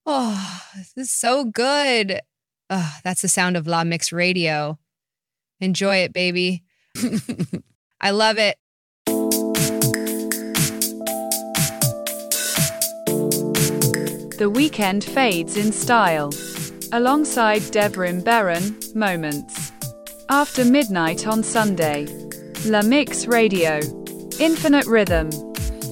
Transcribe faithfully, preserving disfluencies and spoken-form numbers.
Oh, this is so good. Oh, that's the sound of La Mix Radio. Enjoy it, baby. I love it. The weekend fades in style. Alongside Devrim Beran, Moments. After midnight on Sunday. La Mix Radio. Infinite rhythm.